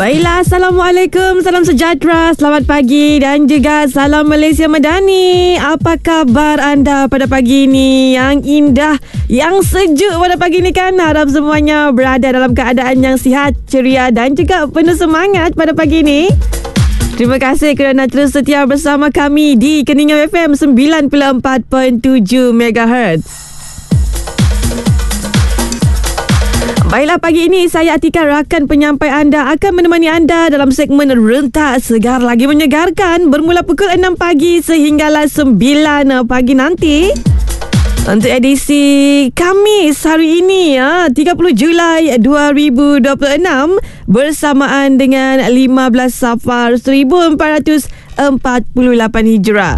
Baiklah, Assalamualaikum, salam sejahtera, selamat pagi dan juga salam Malaysia Madani. Apa khabar anda pada pagi ini? Yang indah, yang sejuk pada pagi ini kan? Harap semuanya berada dalam keadaan yang sihat, ceria dan juga penuh semangat pada pagi ini. Terima kasih kerana terus setia bersama kami di Keningau FM 94.7 MHz. Baiklah, pagi ini saya Atika, rakan penyampai anda, akan menemani anda dalam segmen Rentak Segar Lagi Menyegarkan bermula pukul 6 pagi sehinggalah 9 pagi nanti. Untuk edisi Khamis hari ini 30 Julai 2026 bersamaan dengan 15 Safar 1448 Hijrah.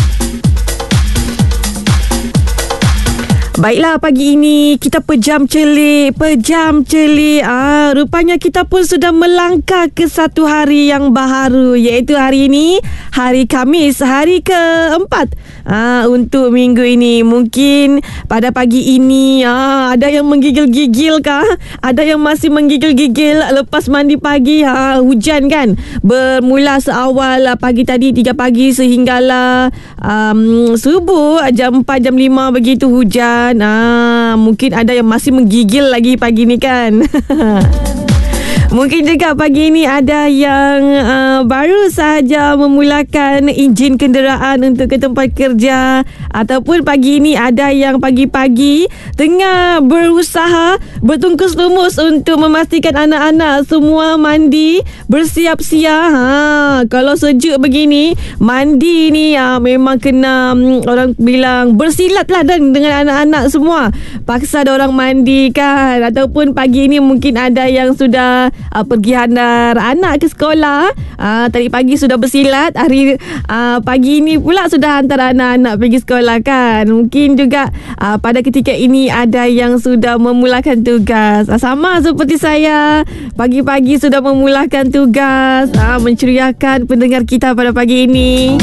Baiklah, pagi ini kita pejam celik. Rupanya kita pun sudah melangkah ke satu hari yang baharu, iaitu hari ini, hari Khamis, hari keempat untuk minggu ini. Mungkin pada pagi ini ada yang menggigil-gigil kah? Ada yang masih menggigil-gigil lepas mandi pagi. Hujan kan bermula seawal pagi tadi 3 pagi sehinggalah subuh jam 4 jam 5 begitu hujan. Mungkin ada yang masih menggigil lagi pagi ni kan. Mungkin juga pagi ini ada yang baru sahaja memulakan enjin kenderaan untuk ke tempat kerja, ataupun pagi ini ada yang pagi-pagi tengah berusaha bertungkus lumus untuk memastikan anak-anak semua mandi bersiap-siap. Kalau sejuk begini, mandi ni memang kena orang bilang bersilat lah dengan anak-anak semua. Paksa orang mandi kan. Ataupun pagi ini mungkin ada yang sudah pergi hantar anak ke sekolah. Tadi pagi sudah bersilat, hari pagi ini pula sudah hantar anak-anak pergi sekolah kan. Mungkin juga pada ketika ini ada yang sudah memulakan tugas. Sama seperti saya, pagi-pagi sudah memulakan tugas, menceriakan pendengar kita pada pagi ini.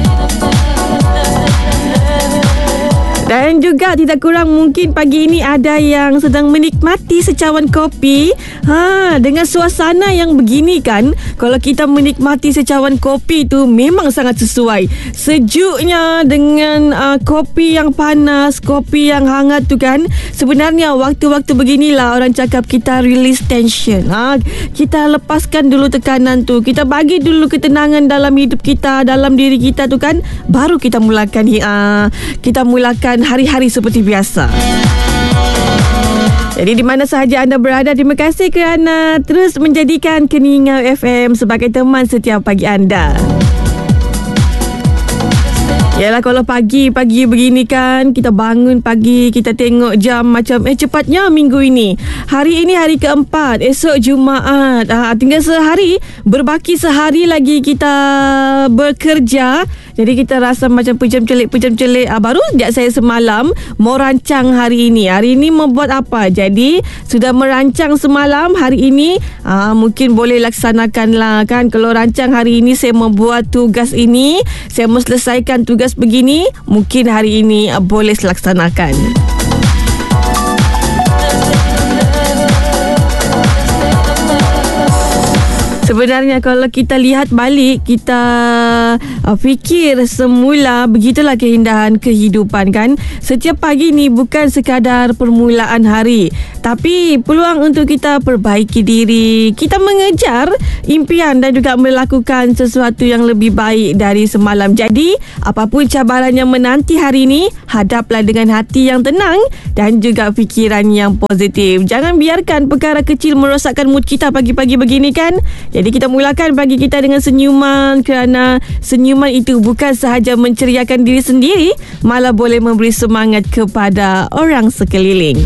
Dan juga tidak kurang mungkin pagi ini ada yang sedang menikmati secawan kopi. Dengan suasana yang begini kan, kalau kita menikmati secawan kopi tu memang sangat sesuai. Sejuknya dengan kopi yang panas, kopi yang hangat tu kan. Sebenarnya waktu-waktu beginilah orang cakap kita release tension. Kita lepaskan dulu tekanan tu. Kita bagi dulu ketenangan dalam hidup kita, dalam diri kita tu kan. Baru kita mulakan hari-hari seperti biasa. Jadi di mana sahaja anda berada, terima kasih kerana terus menjadikan Keningau FM sebagai teman setiap pagi anda. Yalah, kalau pagi begini kan, kita bangun pagi, kita tengok jam macam cepatnya minggu ini. Hari ini hari keempat, esok Jumaat. Tinggal sehari, berbaki sehari lagi kita bekerja. Jadi kita rasa macam pejam celik. Baru sekejap saya semalam mau rancang hari ini. Hari ini membuat apa? Jadi sudah merancang semalam, hari ini mungkin boleh laksanakan lah kan. Kalau rancang hari ini saya membuat tugas ini, saya mau selesaikan tugas begini, mungkin hari ini boleh laksanakan. Sebenarnya kalau kita lihat balik, kita fikir semula, begitulah keindahan kehidupan kan. Setiap pagi ni bukan sekadar permulaan hari, tapi peluang untuk kita perbaiki diri, kita mengejar impian dan juga melakukan sesuatu yang lebih baik dari semalam. Jadi apapun cabaran yang menanti hari ini, hadaplah dengan hati yang tenang dan juga fikiran yang positif. Jangan biarkan perkara kecil merosakkan mood kita pagi-pagi begini kan. Jadi kita mulakan pagi kita dengan senyuman, kerana senyuman itu bukan sahaja menceriakan diri sendiri, malah boleh memberi semangat kepada orang sekeliling.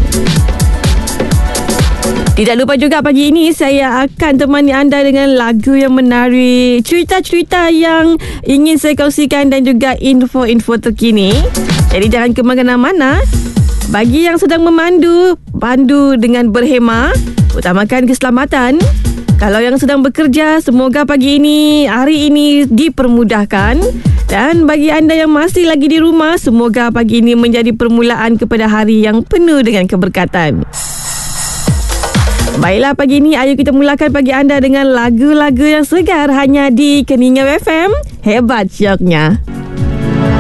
Tidak lupa juga pagi ini saya akan temani anda dengan lagu yang menarik, cerita-cerita yang ingin saya kongsikan dan juga info-info terkini. Jadi jangan ke mana-mana. Bagi yang sedang memandu, pandu dengan berhemah, utamakan keselamatan. Kalau yang sedang bekerja, semoga pagi ini, hari ini dipermudahkan. Dan bagi anda yang masih lagi di rumah, semoga pagi ini menjadi permulaan kepada hari yang penuh dengan keberkatan. Baiklah, pagi ni ayo kita mulakan pagi anda dengan lagu-lagu yang segar hanya di Keningau FM. Hebat syoknya.